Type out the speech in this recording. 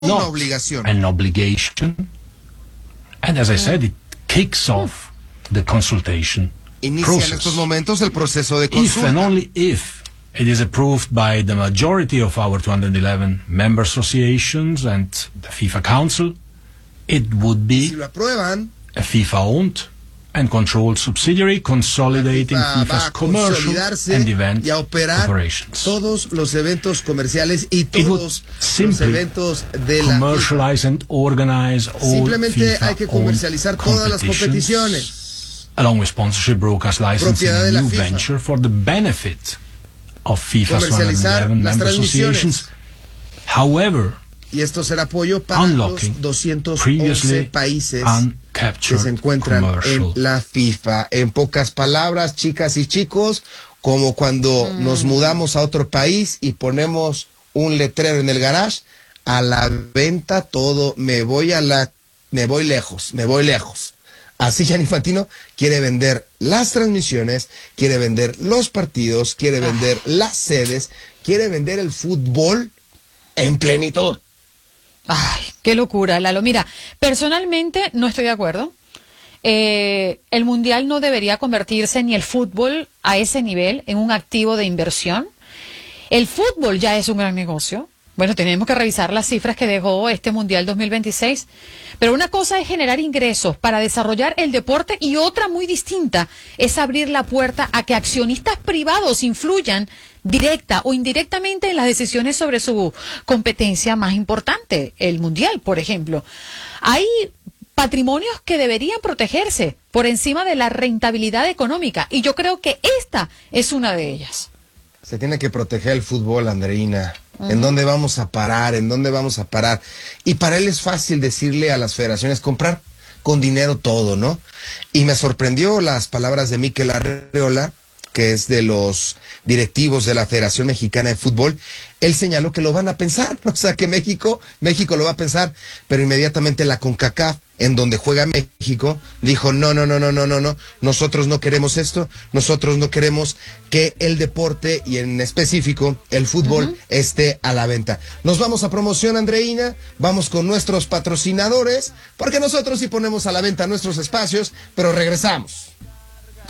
una obligación. An obligation. And as I said, it kicks off the consultation Inicia process. en estos momentos el proceso de If consulta. and only if it is approved by the majority of our 211 member associations and the FIFA Council, it would Si be lo aprueban, a FIFA-owned and controlled subsidiary consolidating va FIFA's a commercial consolidarse and event y a operar operations. todos los eventos comerciales y It would todos los simply eventos de la FIFA. commercialize and organize all Simplemente hay que FIFA-owned comercializar todas las competiciones, along with sponsorship, broadcast licensing, propiedad de and la new FIFA. venture for the benefit of FIFA's Comercializar 111 las member associations. However, y esto será apoyo para unlocking los 211 previously países que uncaptured se encuentran commercial en la FIFA. En pocas palabras, chicas y chicos, como cuando nos mudamos a otro país y ponemos un letrero en el garage, a la venta todo, me voy lejos. Así Gianni Infantino quiere vender las transmisiones, quiere vender los partidos, quiere vender las sedes, quiere vender el fútbol en plenitud. Ay, qué locura, Lalo. Mira, personalmente no estoy de acuerdo. El Mundial no debería convertirse ni el fútbol a ese nivel en un activo de inversión. El fútbol ya es un gran negocio. Bueno, tenemos que revisar las cifras que dejó este Mundial 2026. Pero una cosa es generar ingresos para desarrollar el deporte y otra muy distinta es abrir la puerta a que accionistas privados influyan directa o indirectamente en las decisiones sobre su competencia más importante, el Mundial, por ejemplo. Hay patrimonios que deberían protegerse por encima de la rentabilidad económica y yo creo que esta es una de ellas. Se tiene que proteger el fútbol, Andreina. ¿En dónde vamos a parar? ¿En dónde vamos a parar? Y para él es fácil decirle a las federaciones comprar con dinero todo, ¿no? Y me sorprendió las palabras de Mikel Arreola, que es de los directivos de la Federación Mexicana de Fútbol. Él señaló que lo van a pensar, o sea que México lo va a pensar, pero inmediatamente la CONCACAF, en donde juega México, dijo no, nosotros no queremos esto, nosotros no queremos que el deporte y en específico el fútbol esté a la venta. Nos vamos a promoción, Andreina, vamos con nuestros patrocinadores, porque nosotros sí ponemos a la venta nuestros espacios, pero regresamos.